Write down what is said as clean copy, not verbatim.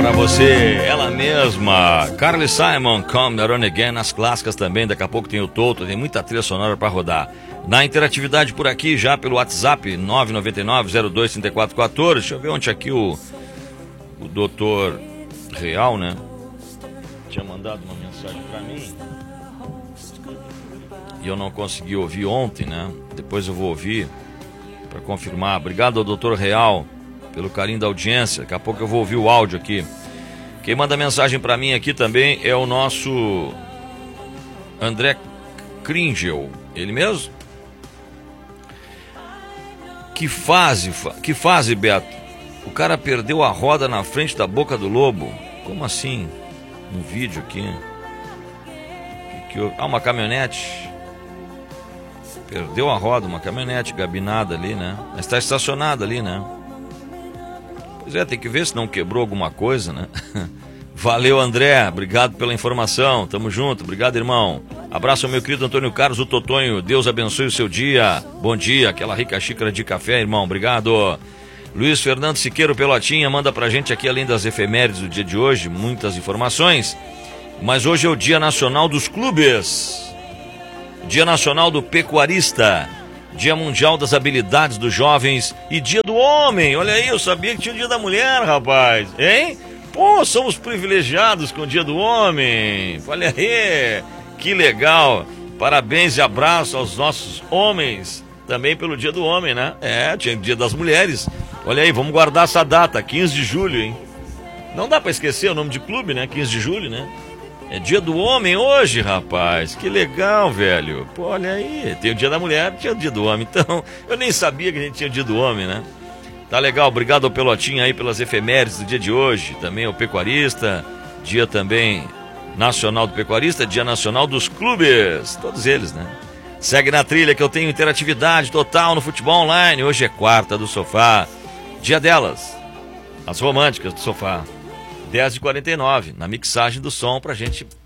pra você, ela mesma, Carly Simon, Come Not On Again, as clássicas também, daqui a pouco tem o Toto, tem muita trilha sonora pra rodar. Na interatividade por aqui, já pelo WhatsApp, 999-02-3414, deixa eu ver onde aqui o doutor Real, né, tinha mandado uma mensagem pra mim, e eu não consegui ouvir ontem, né, depois eu vou ouvir pra confirmar. Obrigado ao doutor Real pelo carinho da audiência. Daqui a pouco eu vou ouvir o áudio aqui. Quem manda mensagem para mim aqui também é o nosso André Kringel. Ele mesmo? Que fase, Beto? O cara perdeu a roda na frente da boca do lobo. Como assim? Um vídeo aqui. Uma caminhonete. Perdeu a roda, uma caminhonete gabinada ali, né? Mas está estacionada ali, né? Pois é, tem que ver se não quebrou alguma coisa, né? Valeu, André, obrigado pela informação, tamo junto, obrigado, irmão. Abraço ao meu querido Antônio Carlos, o Totonho, Deus abençoe o seu dia. Bom dia, aquela rica xícara de café, irmão, obrigado. Luiz Fernando Siqueiro Pelotinha manda pra gente aqui, além das efemérides do dia de hoje, muitas informações. Mas hoje é o Dia Nacional dos Clubes, Dia Nacional do Pecuarista, Dia Mundial das Habilidades dos Jovens e Dia do Homem. Olha aí, eu sabia que tinha o Dia da Mulher, rapaz, hein? Pô, somos privilegiados com o Dia do Homem. Olha aí, que legal. Parabéns e abraço aos nossos homens, também pelo Dia do Homem, né? É, tinha o Dia das Mulheres. Olha aí, vamos guardar essa data, 15 de julho, hein? Não dá pra esquecer o nome de clube, né? 15 de julho, né? É Dia do Homem hoje, rapaz. Que legal, velho. Pô, olha aí. Tem o Dia da Mulher, tinha o Dia do Homem. Então, eu nem sabia que a gente tinha o Dia do Homem, né? Tá legal. Obrigado ao Pelotinha aí pelas efemérides do dia de hoje. Também ao Pecuarista. Dia também Nacional do Pecuarista. Dia Nacional dos Clubes. Todos eles, né? Segue na trilha que eu tenho interatividade total no futebol online. Hoje é quarta do sofá. Dia delas. As românticas do sofá. 10h49, na mixagem do som, pra gente